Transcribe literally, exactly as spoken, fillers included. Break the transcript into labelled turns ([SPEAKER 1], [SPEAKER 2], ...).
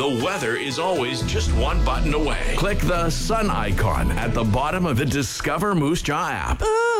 [SPEAKER 1] the weather is always just one button away. Click the sun icon at the bottom of the Discover Moose Jaw app.